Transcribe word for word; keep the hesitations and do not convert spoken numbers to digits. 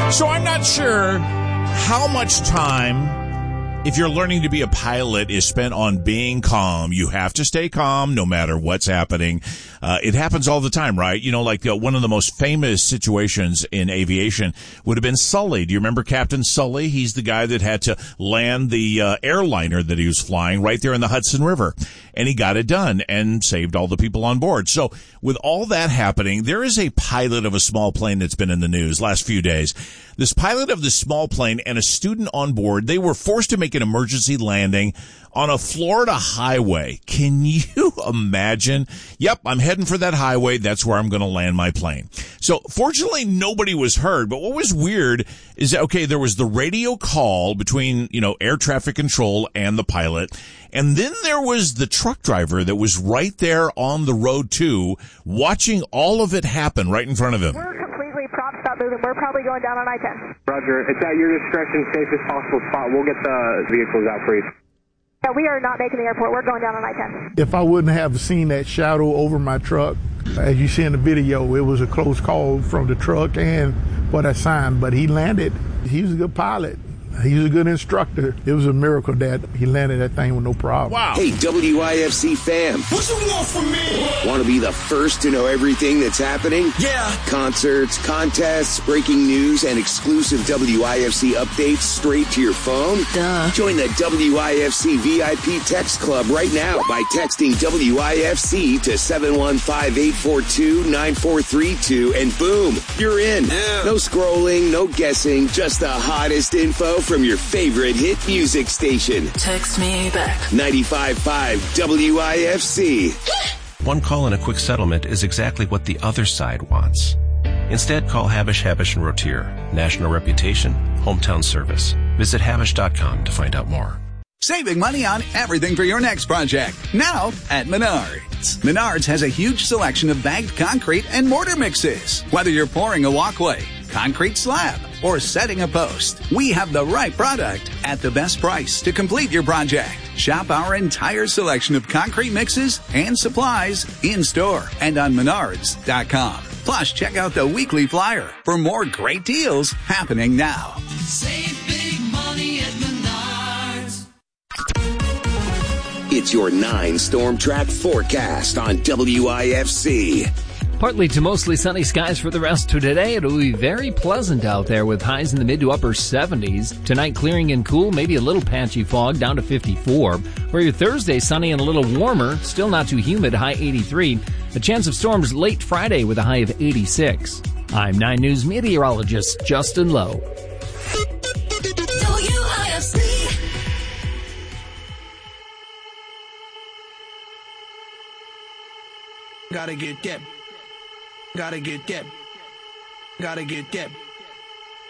So I'm not sure how much time, if you're learning to be a pilot, is spent on being calm. You have to stay calm no matter what's happening. Uh, it happens all the time, right? You know, like uh, one of the most famous situations in aviation would have been Sully. Do you remember Captain Sully? He's the guy that had to land the uh, airliner that he was flying right there in the Hudson River. And he got it done and saved all the people on board. So with all that happening, there is a pilot of a small plane that's been in the news last few days. This pilot of the small plane and a student on board, they were forced to make an emergency landing on a Florida highway. Can you imagine? Yep, I'm heading for that highway. That's where I'm going to land my plane. So fortunately, nobody was hurt. But what was weird is that, okay, there was the radio call between, you know, air traffic control and the pilot. And then there was the truck driver that was right there on the road too, watching all of it happen right in front of him. We're completely propped, stop moving. We're probably going down on I ten. Roger. It's at your discretion, safest possible spot. We'll get the vehicles out for you. Yeah, we are not making the airport. We're going down on I ten. If I wouldn't have seen that shadow over my truck, as you see in the video, it was a close call from the truck and for that sign. But he landed. He was a good pilot. He was a good instructor. It was a miracle that he landed that thing with no problem. Wow. Hey, W I F C fam. What you want from me? Want to be the first to know everything that's happening? Yeah. Concerts, contests, breaking news, and exclusive W I F C updates straight to your phone? Duh. Join the W I F C V I P Text Club right now by texting W I F C to seven one five, eight four two, nine four three two, and boom, you're in. Yeah. No scrolling, no guessing, just the hottest info from your favorite hit music station. Text me back. ninety-five point five W I F C. One call and a quick settlement is exactly what the other side wants. Instead, call Habish, Habish and Rotier. National reputation, hometown service. Visit Habish dot com to find out more. Saving money on everything for your next project. Now at Menards. Menards has a huge selection of bagged concrete and mortar mixes. Whether you're pouring a walkway, concrete slab, or setting a post, we have the right product at the best price to complete your project. Shop our entire selection of concrete mixes and supplies in-store and on Menards dot com. Plus, check out the weekly flyer for more great deals happening now. Save big money at Menards. It's your nine Storm Track forecast on W I F C. Partly to mostly sunny skies for the rest of today. It'll be very pleasant out there with highs in the mid to upper seventies. Tonight clearing and cool, maybe a little patchy fog down to fifty-four. For your Thursday, sunny and a little warmer, still not too humid, high eighty-three. A chance of storms late Friday with a high of eighty-six. I'm nine News meteorologist Justin Lowe. W I F C. Gotta get that. Gotta get that. Gotta get that.